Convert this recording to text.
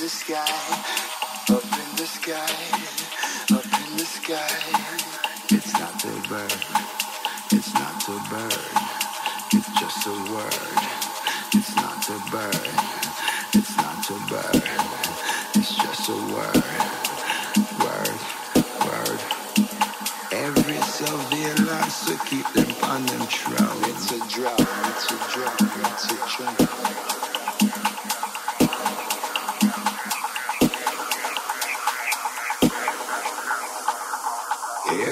the sky, up in the sky, up in the sky. It's not a bird, it's not a bird, it's just a word. It's not a bird, it's not a bird, it's just a word, word, word. Every surveillance to keep them on them trail.